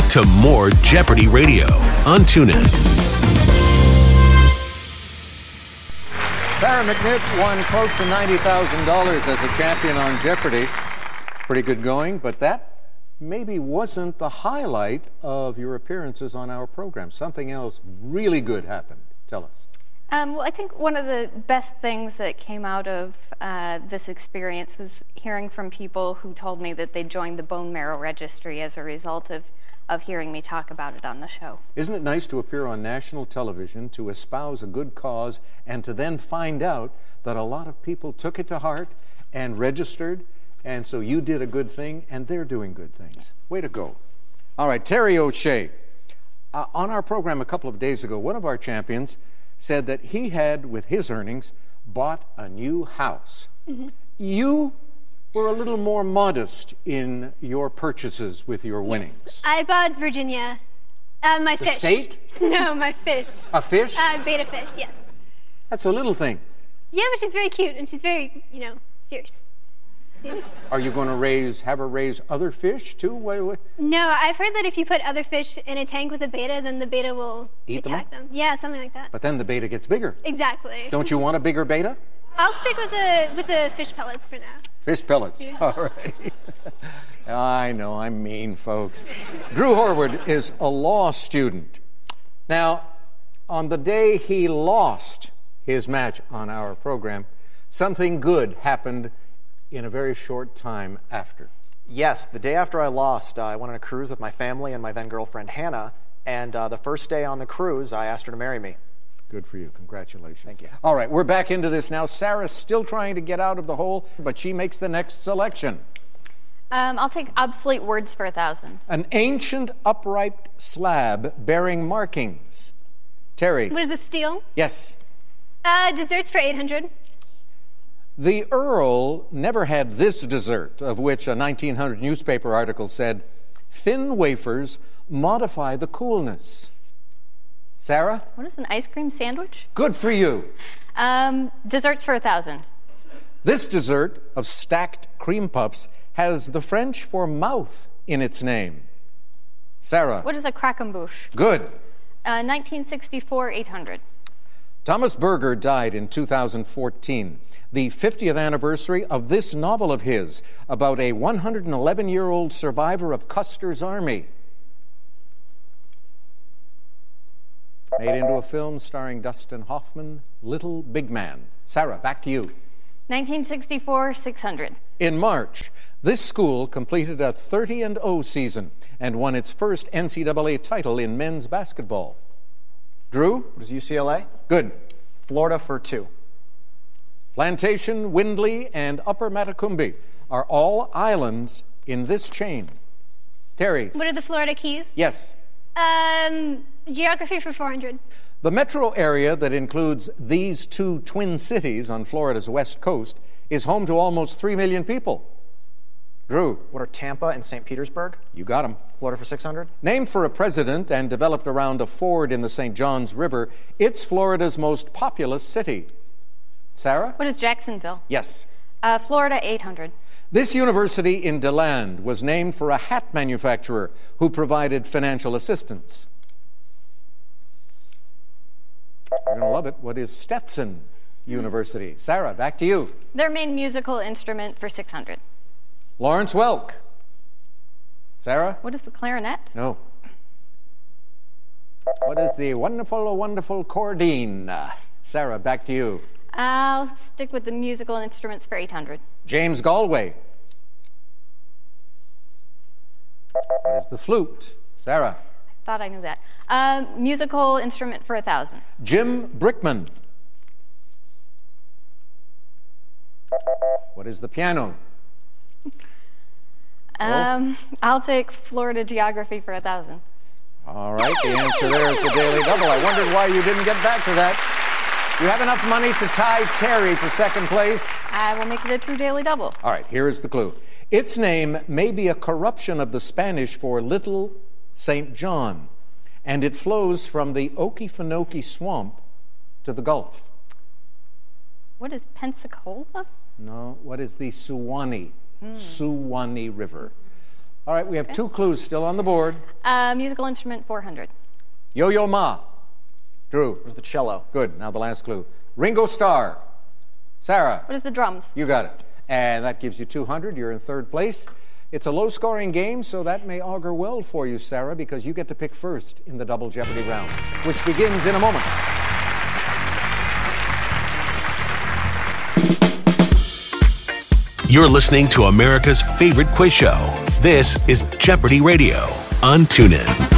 back to more Jeopardy Radio on TuneIn. Sarah McNitt won close to $90,000 as a champion on Jeopardy. Pretty good going, but that maybe wasn't the highlight of your appearances on our program. Something else really good happened. Tell us. Well, I think one of the best things that came out of this experience was hearing from people who told me that they joined the bone marrow registry as a result of hearing me talk about it on the show. Isn't it nice to appear on national television, to espouse a good cause, and to then find out that a lot of people took it to heart and registered, and so you did a good thing, and they're doing good things. Way to go. All right, Terry O'Shea. On our program a couple of days ago, one of our champions said that he had, with his earnings, bought a new house. Mm-hmm. You were a little more modest in your purchases with your winnings. I bought Virginia. My the fish. State? No, my fish. A fish? Beta fish, yes. That's a little thing. Yeah, but she's very cute, and she's very, fierce. Yeah. Are you going to have her raise other fish, too? What? No, I've heard that if you put other fish in a tank with a beta, then the beta will attack them. Yeah, something like that. But then the beta gets bigger. Exactly. Don't you want a bigger beta? I'll stick with the fish pellets for now. Fish pellets. Yeah. All right. I know, I'm mean, folks. Drew Horwood is a law student. Now, on the day he lost his match on our program, something good happened in a very short time after. Yes, the day after I lost, I went on a cruise with my family and my then girlfriend Hannah, and the first day on the cruise, I asked her to marry me. Good for you. Congratulations. Thank you. All right, we're back into this now. Sarah's still trying to get out of the hole, but she makes the next selection. I'll take obsolete words for 1,000. An ancient upright slab bearing markings. Terry. What is this, steel? Yes. Desserts for 800. The Earl never had this dessert, of which a 1900 newspaper article said, thin wafers modify the coolness. Sarah? What is an ice cream sandwich? Good for you. Desserts for 1,000. This dessert of stacked cream puffs has the French for mouth in its name. Sarah? What is a croquembouche? Good. 1964, 800. Thomas Berger died in 2014, the 50th anniversary of this novel of his about a 111-year-old survivor of Custer's army. Made into a film starring Dustin Hoffman, Little Big Man. Sarah, back to you. 1964, 600. In March, this school completed a 30-0 season and won its first NCAA title in men's basketball. Drew? What is UCLA? Good. Florida for 2. Plantation, Windley, and Upper Matacumbi are all islands in this chain. Terry? What are the Florida Keys? Yes. Geography for 400. The metro area that includes these two twin cities on Florida's west coast is home to almost 3 million people. Drew? What are Tampa and St. Petersburg? You got them. Florida for 600. Named for a president and developed around a ford in the St. Johns River, it's Florida's most populous city. Sarah? What is Jacksonville? Yes. Florida, 800. This university in DeLand was named for a hat manufacturer who provided financial assistance. You're going to love it. What is Stetson University? Sarah, back to you. Their main musical instrument for 600. Lawrence Welk. Sarah? What is the clarinet? No. What is the wonderful, wonderful cordine? Sarah, back to you. I'll stick with the musical instruments for 800. James Galway. What is the flute? Sarah? I thought I knew that. Musical instrument for 1,000. Jim Brickman. What is the piano? I'll take Florida geography for 1,000. All right, the answer there is the Daily Double. I wondered why you didn't get back to that. You have enough money to tie Terry for second place. I will make it a true Daily Double. All right, here is the clue. Its name may be a corruption of the Spanish for Little St. John, and it flows from the Okefenokee Swamp to the Gulf. What is Pensacola? No, what is the Suwannee? Suwannee River. All right, we have 2 clues still on the board. Musical instrument, 400. Yo-Yo Ma. Drew. It was the cello. Good. Now the last clue. Ringo Starr. Sarah. What is the drums? You got it. And that gives you 200. You're in 3rd place. It's a low-scoring game, so that may augur well for you, Sarah, because you get to pick first in the Double Jeopardy round, which begins in a moment. You're listening to America's favorite quiz show. This is Jeopardy Radio on TuneIn.